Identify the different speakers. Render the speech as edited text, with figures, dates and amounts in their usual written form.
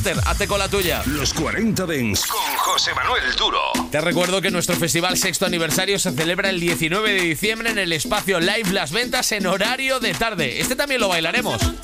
Speaker 1: máster, hazte con la tuya.
Speaker 2: Los 40 Dents con José Manuel Duro.
Speaker 1: Te recuerdo que nuestro festival sexto aniversario se celebra el 19 de diciembre en el espacio Live Las Ventas en horario de tarde. Este también lo bailaremos.